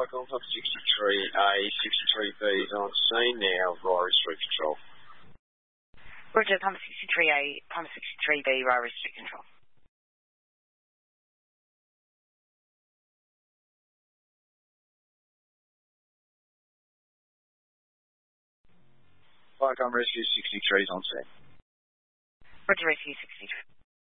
Flight Contact 63A, 63B is on scene now, via restrict control. Roger, Pump 63A, Pump 63B, via restrict control. Flight Rescue 63 is on scene. Roger, Rescue 63.